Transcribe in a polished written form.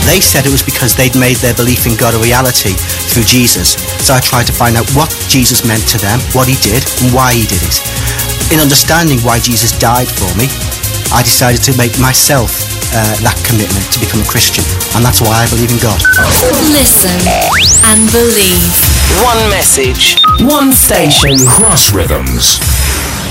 They said it was because they'd made their belief in God a reality through Jesus. So I tried to find out what Jesus meant to them, what he did, and why he did it. In understanding why Jesus died for me, I decided to make myself that commitment to become a Christian. And that's why I believe in God. Listen and believe. One message. One station. Cross Rhythms.